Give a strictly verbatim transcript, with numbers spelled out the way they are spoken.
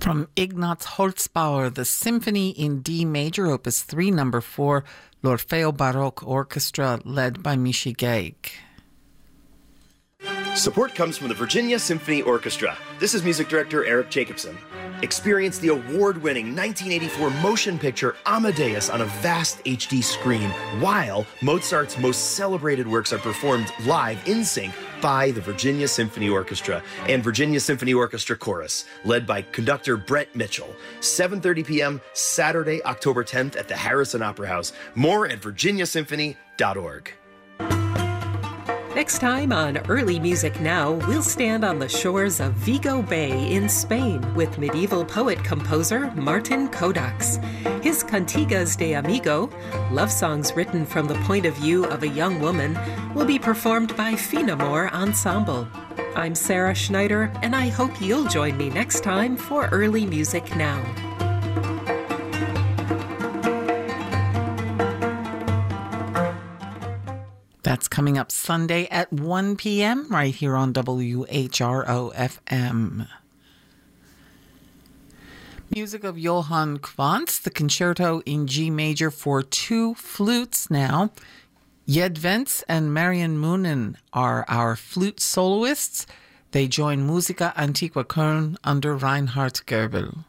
From Ignaz Holzbauer, the Symphony in D Major, Opus three, Number four, L'Orfeo Baroque Orchestra, led by Michi Geig. Support comes from the Virginia Symphony Orchestra. This is music director Eric Jacobson. Experience the award-winning nineteen eighty-four motion picture Amadeus on a vast H D screen, while Mozart's most celebrated works are performed live in sync by the Virginia Symphony Orchestra and Virginia Symphony Orchestra Chorus, led by conductor Brett Mitchell. seven thirty p.m. Saturday, October tenth at the Harrison Opera House. More at virginia symphony dot org. Next time on Early Music Now, we'll stand on the shores of Vigo Bay in Spain with medieval poet-composer Martin Codax. His Cantigas de Amigo, love songs written from the point of view of a young woman, will be performed by Finamore Ensemble. I'm Sarah Schneider, and I hope you'll join me next time for Early Music Now. That's coming up Sunday at one p.m. right here on W H R O F M. Music of Johann Quantz, the Concerto in G Major for two flutes now. Jed Wentz and Marian Moonen are our flute soloists. They join Musica Antiqua Köln under Reinhard Goebel.